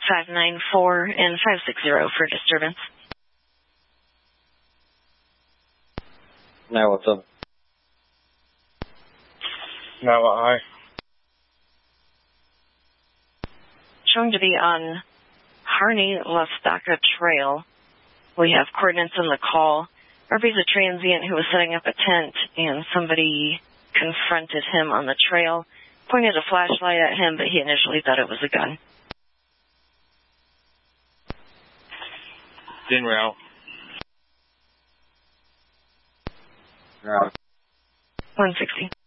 594 and 560 for disturbance. Now what's up? Now what, hi? Showing to be on Harney La Staca Trail. We have coordinates in the call. RV's a transient who was setting up a tent, and somebody confronted him on the trail, pointed a flashlight at him, but he initially thought it was a gun. En route. Route. 160.